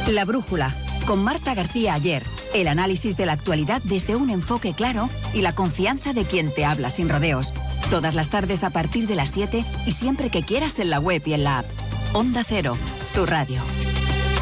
La Brújula, con Marta García Ayer. El análisis de la actualidad desde un enfoque claro y la confianza de quien te habla sin rodeos. Todas las tardes a partir de las 7 y siempre que quieras en la web y en la app. Onda Cero, tu radio.